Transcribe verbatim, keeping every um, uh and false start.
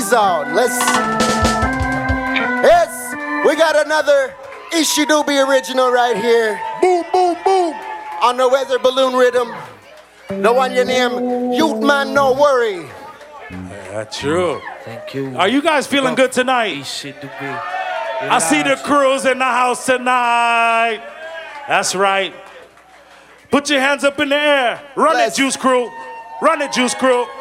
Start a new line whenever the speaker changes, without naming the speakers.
Ease on. Let's. Yes, we got another Ishidubi original right here. Boom, boom, boom. On the weather balloon rhythm. The one you name Youth Man No Worry.
Yeah, true.
Thank you.
Are you guys feeling good tonight? I see the crews in the house tonight. That's right. Put your hands up in the air. Run
Let's-
it, Juice Crew. Run it, Juice Crew.